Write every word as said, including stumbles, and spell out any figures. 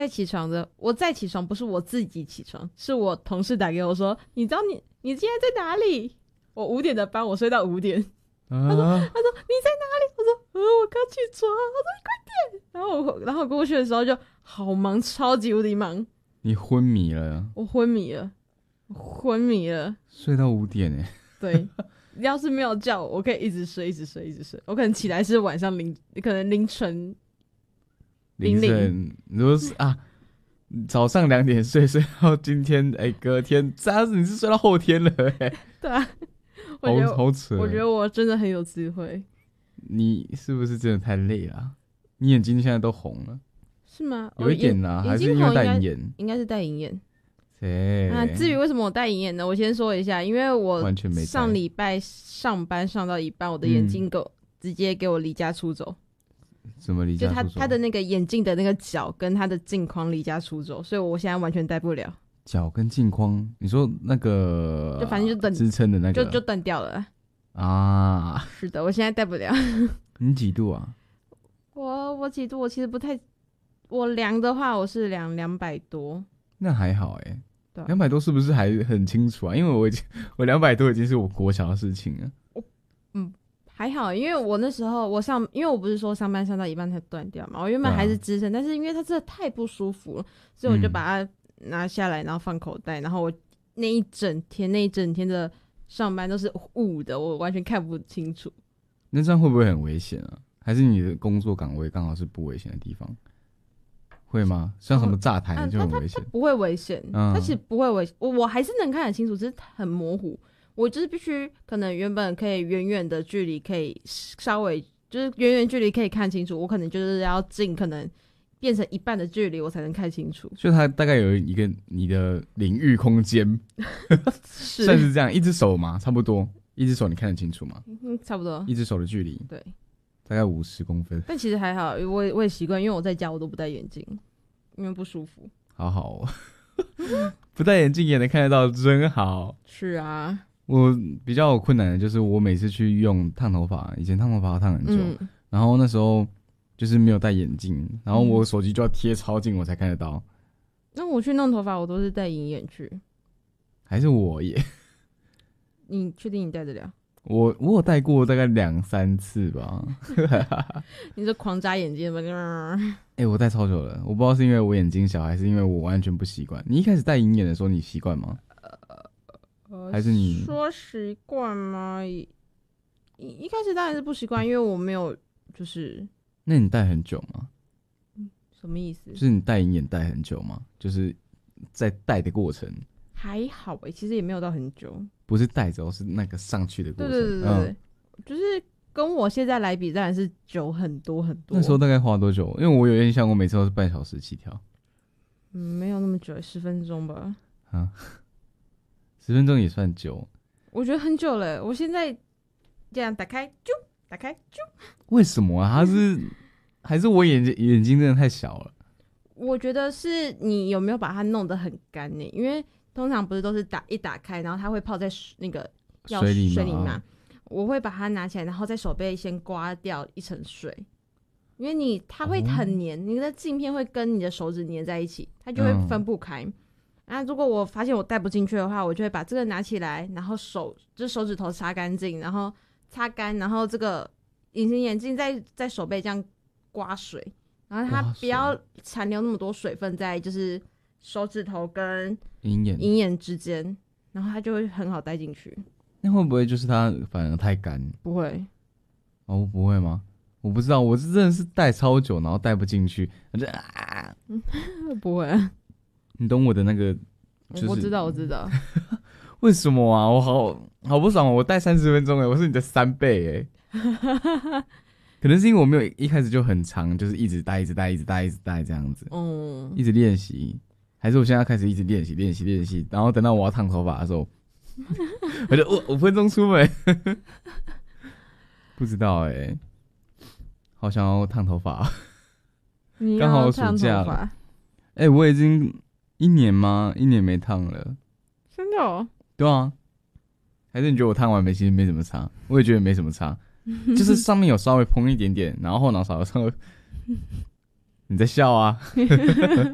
再起床的，我再起床不是我自己起床，是我同事打给我说，你知道你你今天在哪里？我五点的班，我睡到五点。啊、他说他说你在哪里？我说呃我刚起床。我说你快点。然后我然后我过去的时候就好忙，超级无敌忙。 你昏迷了？ 我昏迷了，我昏迷了，睡到五点哎。 对。要是没有叫我，可以一直睡，一直睡，一直睡。我可能起来是晚上凌，可能凌晨凌晨，如果是啊，早上两点睡，睡到今天，哎、欸，隔天，这样子你是睡到后天了、欸，哎， 对啊，我觉得好好扯。 我觉得我真的很有智慧。 你是不是真的太累了、啊？你眼睛现在都红了，是吗？ 有一点啊，还是因为戴隐眼？ 应该是戴隐眼。 欸、 啊，至于为什么我戴隐眼呢？我先说一下，因为我上礼拜上班上到一半，我的眼睛给我、嗯、直接给我离家出走。 什么离家出走？ 就他他的那个眼镜的那个角跟他的镜框离家出走，所以我现在完全戴不了。 角跟镜框，你说那个就反正就断支撑的那个， 就就断掉了啊。 是的，我现在戴不了。 你几度啊？ 我我几度？我其实不太，我量的话我是量两百多。 那还好哎、欸。两百多是不是还很清楚啊？因为我已经我两百多已经是我国小的事情了。 我嗯还好，因为我那时候我上，因为我不是说上班上到一半才断掉嘛，我原本还是支撑、啊，但是因为它真的太不舒服了，所以我就把它拿下来，然后放口袋，嗯、然后我那一整天那一整天的上班都是雾的，我完全看不清楚。 那这样会不会很危险啊？还是你的工作岗位刚好是不危险的地方？会吗？像什么炸台就很危险、 嗯？不会危险，它、嗯、其实不会危险。我我还是能看得清楚，只是很模糊。我就是必须可能原本可以远远的距离，可以稍微就是远远距离可以看清楚，我可能就是要近，可能变成一半的距离，我才能看清楚。 就它大概有一个你的领域空间，算是这样。一只手嘛，差不多，一只手你看得清楚吗？ 嗯，差不多。 一只手的距离， 对。 大概五十公分， 但其实还好，我也我也习惯，因为我在家我都不戴眼镜，因为不舒服。 好好、哦，不戴眼镜也能看得到，真好。 是啊， 我比较有困难的就是我每次去用烫头发，以前烫头发要烫很久、嗯，然后那时候就是没有戴眼镜，然后我手机就要贴超近我才看得到。 那、嗯、我去弄头发，我都是戴隐眼去。 还是我耶？ 你确定你戴得了？ 我我有戴过大概两三次吧。 你是狂眨眼睛吗？ 哎、欸，我戴超久了，我不知道是因为我眼睛小，还是因为我完全不习惯。你一开始戴隐眼的时候，你习惯吗？呃，还是你说习惯吗？一一开始当然是不习惯，因为我没有就是。 那你戴很久吗？ 什么意思？ 就是你戴隐眼戴很久吗？就是在戴的过程。 还好哎、欸，其实也没有到很久。 不是带走，是那个上去的过程。 对对对对对、嗯，就是跟我现在来比，当然是久很多很多。 那时候大概花多久？因为我有印象，我每次都是半小时起跳。 嗯，没有那么久，十分钟吧。 啊，十分钟也算久。 我觉得很久了。我现在这样打开，啾，打开，啾。 为什么啊？它是还是我眼睛眼睛真的太小了？ 我觉得是你有没有把它弄得很干呢？因为通常不是都是打一打开，然后它会泡在那个水里水里嘛。我会把它拿起来，然后在手背先刮掉一层水，因为你它会很黏，哦、你的镜片会跟你的手指黏在一起，它就会分不开。那、嗯、如果我发现我戴不进去的话，我就会把这个拿起来，然后手就是手指头擦干净，然后擦干，然后这个隐形眼镜在在手背这样刮水，然后它不要残留那么多水分在就是手指头跟隐眼隐眼之间，然后它就会很好戴进去。 那会不会就是它反而太干？ 不会。 哦，不会吗？我不知道，我是真的是戴超久，然后戴不进去，我就啊， 不会。 你懂我的那个、就是？ 我知道，我知道。 为什么啊？我好好不爽、喔，我戴三十分钟哎，我是你的三倍哎。可能是因为我没有一开始就很长，就是一直戴、一直戴、一直戴、一直戴这样子，嗯，一直练习。还是我现在开始一直练习、练习、练习，然后等到我要烫头发的时候。我就五五分钟出门，不知道哎、欸，好想要烫头发，刚好暑假了。哎、欸，我已经一年吗？一年没烫了， 真的哦？ 对啊，还是你觉得我烫完没其实没什么差？我也觉得没什么差，就是上面有稍微蓬一点点，然后后脑勺稍微，你在笑啊？